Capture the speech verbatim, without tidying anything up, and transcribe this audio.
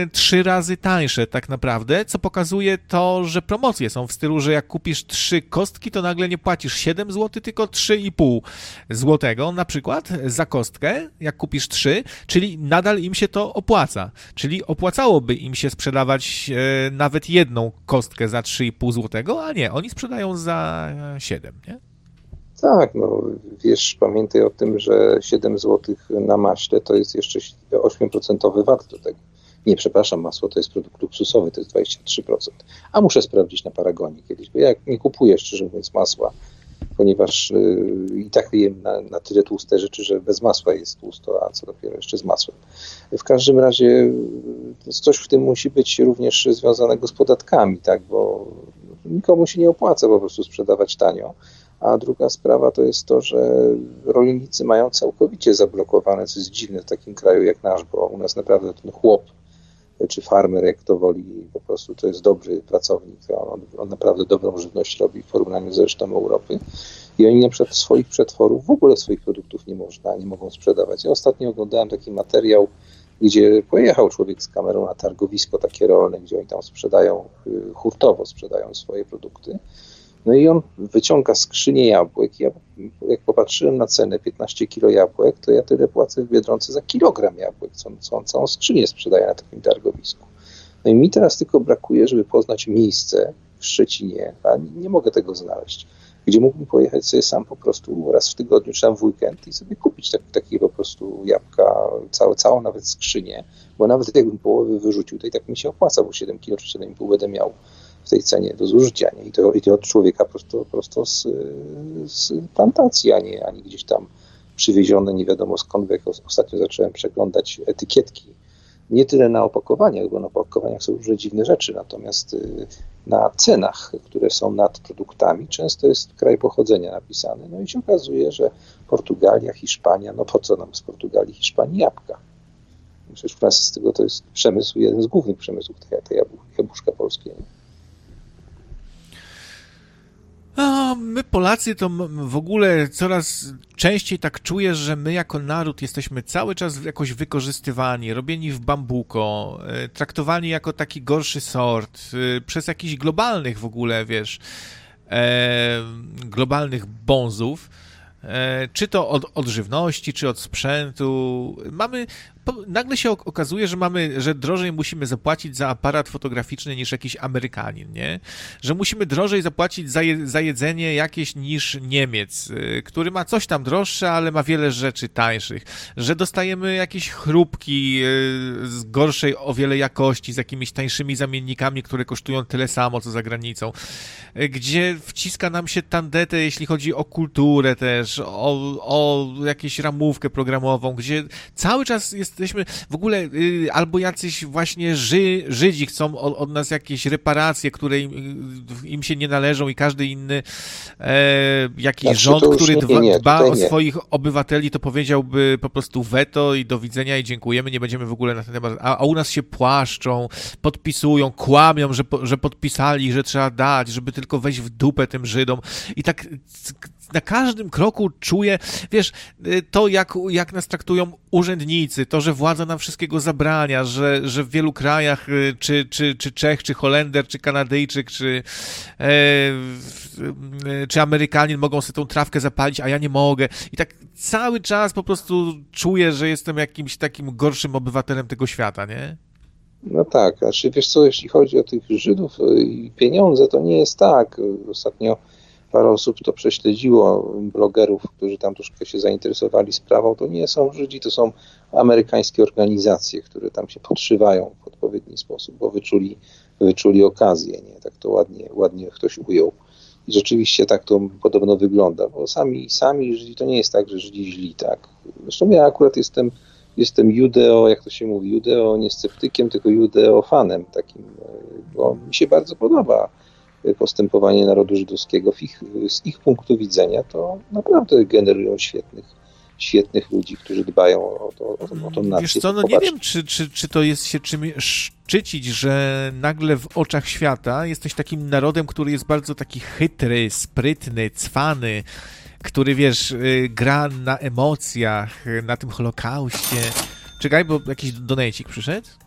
trzy razy tańsze tak naprawdę, co pokazuje to, że promocje są w stylu, że jak kupisz trzy kostki, to nagle nie płacisz siedem złotych, tylko trzy i pół złotego na przykład za kostkę, jak kupisz trzy, czyli nadal im się to opłaca. Czyli opłacałoby im się sprzedawać e, nawet jedną kostkę za trzy i pół złotego, a nie, oni sprzedają za siedem, nie? Tak, no wiesz, pamiętaj o tym, że siedem złotych na maśle to jest jeszcze osiem procent V A T do tego. Nie, przepraszam, masło to jest produkt luksusowy, to jest dwadzieścia trzy procent. A muszę sprawdzić na Paragonie kiedyś, bo ja nie kupuję, szczerze mówiąc, masła, ponieważ yy, i tak jem na, na tyle tłuste rzeczy, że bez masła jest tłusto, a co dopiero jeszcze z masłem. W każdym razie yy, coś w tym musi być również związanego z podatkami, tak, bo nikomu się nie opłaca po prostu sprzedawać tanio. A druga sprawa to jest to, że rolnicy mają całkowicie zablokowane, co jest dziwne w takim kraju jak nasz, bo u nas naprawdę ten chłop, czy farmer, jak to woli, po prostu to jest dobry pracownik, on, on naprawdę dobrą żywność robi w porównaniu z resztą Europy i oni na przykład swoich przetworów, w ogóle swoich produktów nie można, nie mogą sprzedawać. Ja ostatnio oglądałem taki materiał, gdzie pojechał człowiek z kamerą na targowisko takie rolne, gdzie oni tam sprzedają, hurtowo sprzedają swoje produkty. No i on wyciąga skrzynię jabłek. Ja, jak popatrzyłem na cenę piętnaście kilo jabłek, to ja tyle płacę w Biedronce za kilogram jabłek, co, co on całą skrzynię sprzedaje na takim targowisku. No i mi teraz tylko brakuje, żeby poznać miejsce w Szczecinie, a nie, nie mogę tego znaleźć, gdzie mógłbym pojechać sobie sam po prostu raz w tygodniu, czy tam w weekend i sobie kupić tak, takie po prostu jabłka, całe, całą nawet skrzynię, bo nawet jakbym połowę wyrzucił, to i tak mi się opłaca, bo siedem kilo czy siedem i pół będę miał w tej cenie do zużycia, nie? I to, i to od człowieka prosto, prosto z, z plantacji, a nie, a nie gdzieś tam przywiezione nie wiadomo skąd, jak ostatnio zacząłem przeglądać etykietki. Nie tyle na opakowaniach, bo na opakowaniach są różne dziwne rzeczy, natomiast na cenach, które są nad produktami, często jest kraj pochodzenia napisany. No i się okazuje, że Portugalia, Hiszpania, no po co nam z Portugalii, Hiszpanii jabłka? Przecież w nas z tego to jest przemysł, jeden z głównych przemysłów tej, tej jabłuszka polskiej. A my Polacy to w ogóle coraz częściej tak czuję, że my jako naród jesteśmy cały czas jakoś wykorzystywani, robieni w bambuko, traktowani jako taki gorszy sort, przez jakichś globalnych w ogóle, wiesz, e, globalnych bonzów, e, czy to od, od żywności, czy od sprzętu. Mamy... Nagle się okazuje, że mamy, że drożej musimy zapłacić za aparat fotograficzny niż jakiś Amerykanin, nie? Że musimy drożej zapłacić za, je, za jedzenie jakieś niż Niemiec, który ma coś tam droższe, ale ma wiele rzeczy tańszych. Że dostajemy jakieś chrupki z gorszej o wiele jakości, z jakimiś tańszymi zamiennikami, które kosztują tyle samo, co za granicą. Gdzie wciska nam się tandetę, jeśli chodzi o kulturę też, o, o jakąś ramówkę programową, gdzie cały czas jest jesteśmy w ogóle y, albo jacyś właśnie Ży, Żydzi chcą od, od nas jakieś reparacje, które im, im się nie należą i każdy inny e, jakiś znaczy, rząd, który nie, dba, nie, dba o nie. swoich obywateli, to powiedziałby po prostu weto i do widzenia i dziękujemy, nie będziemy w ogóle na ten temat, a, a u nas się płaszczą, podpisują, kłamią, że, że podpisali, że trzeba dać, żeby tylko wejść w dupę tym Żydom i tak na każdym kroku czuję, wiesz, to jak, jak nas traktują urzędnicy, to, że władza nam wszystkiego zabrania, że, że w wielu krajach, czy, czy, czy Czech, czy Holender, czy Kanadyjczyk, czy, e, czy Amerykanin mogą sobie tą trawkę zapalić, a ja nie mogę. I tak cały czas po prostu czuję, że jestem jakimś takim gorszym obywatelem tego świata, nie? No tak, znaczy wiesz co, jeśli chodzi o tych Żydów i pieniądze, to nie jest tak. Ostatnio parę osób to prześledziło, blogerów, którzy tam troszkę się zainteresowali sprawą. To nie są Żydzi, to są amerykańskie organizacje, które tam się podszywają w odpowiedni sposób, bo wyczuli, wyczuli okazję, nie? Tak to ładnie, ładnie ktoś ujął. I rzeczywiście tak to podobno wygląda, bo sami, sami Żydzi, to nie jest tak, że Żydzi źli, tak. Zresztą ja akurat jestem, jestem judeo, jak to się mówi, judeo nie sceptykiem, tylko judeofanem takim, bo mi się bardzo podoba postępowanie narodu żydowskiego. W ich, z ich punktu widzenia to naprawdę generują świetnych, świetnych ludzi, którzy dbają o, to, o, o tą nację. Wiesz co, no nie wiem, czy, czy, czy to jest się czym szczycić, że nagle w oczach świata jesteś takim narodem, który jest bardzo taki chytry, sprytny, cwany, który, wiesz, gra na emocjach, na tym Holokauście. Czekaj, bo jakiś donejcik przyszedł.